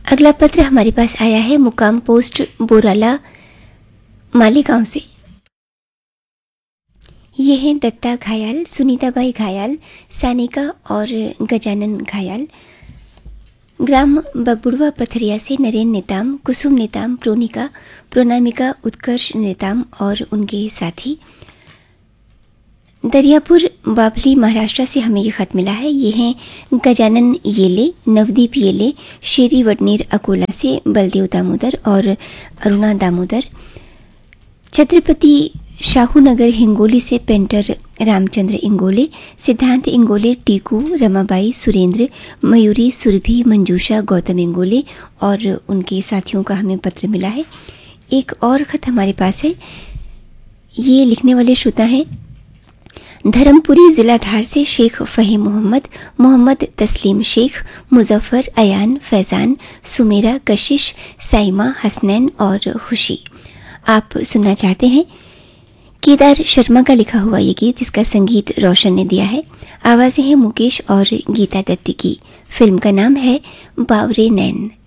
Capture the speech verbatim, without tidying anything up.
अगला पत्र हमारे पास आया है मुकाम पोस्ट बोराला मालेगांव से। ये हैं दत्ता घायल, सुनीताबाई घायल, सानिका और गजानन घायल। ग्राम बगबुड़वा पथरिया से नरेन नेताम, कुसुम नेताम, प्रोनिका, प्रोनामिका, उत्कर्ष नेताम और उनके साथी। दरियापुर बावली महाराष्ट्र से हमें ये ख़त मिला है। ये हैं गजानन येले, नवदीप येले, शेरी वडनेर अकोला से बलदेव दामोदर और अरुणा दामोदर। छत्रपति शाहूनगर हिंगोली से पेंटर रामचंद्र इंगोले, सिद्धांत इंगोले, टीकू, रमाबाई, सुरेंद्र, मयूरी, सुरभि, मंजूषा, गौतम इंगोले और उनके साथियों का हमें पत्र मिला है। एक और ख़त हमारे पास है। ये लिखने वाले श्रोता हैं धर्मपुरी ज़िला धार से शेख फ़हीम मोहम्मद, मोहम्मद तस्लीम शेख, मुजफ्फर, अयान, फैज़ान, सुमेरा, कशिश, साइमा, हसनैन और खुशी। आप सुनना चाहते हैं केदार शर्मा का लिखा हुआ ये गीत, जिसका संगीत रोशन ने दिया है। आवाज़ें हैं मुकेश और गीता दत्ती की। फिल्म का नाम है बावरे नैन।